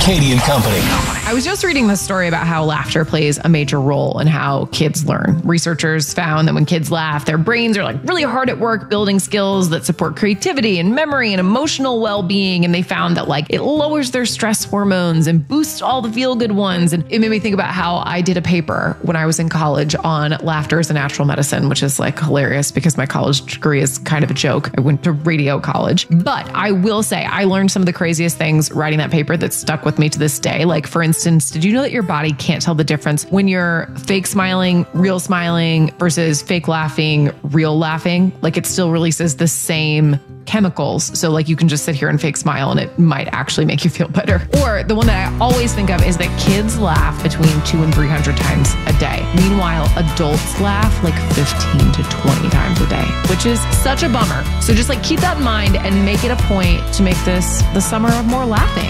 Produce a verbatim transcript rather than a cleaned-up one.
Katie and Company. I was just reading this story about how laughter plays a major role in how kids learn. Researchers found that when kids laugh, their brains are like really hard at work building skills that support creativity and memory and emotional well-being. And they found that like it lowers their stress hormones and boosts all the feel-good ones. And it made me think about how I did a paper when I was in college on laughter as a natural medicine, which is like hilarious because my college degree is kind of a joke. I went to radio college, but I will say I learned some of the craziest things writing that paper that stuck with me to this day. Like for instance, did you know that your body can't tell the difference when you're fake smiling, real smiling versus fake laughing, real laughing? Like it still releases the same chemicals. So like you can just sit here and fake smile and it might actually make you feel better. Or the one that I always think of is that kids laugh between two and three hundred times a day. Meanwhile, adults laugh like fifteen to twenty times a day, which is such a bummer. So just like keep that in mind and make it a point to make this the summer of more laughing.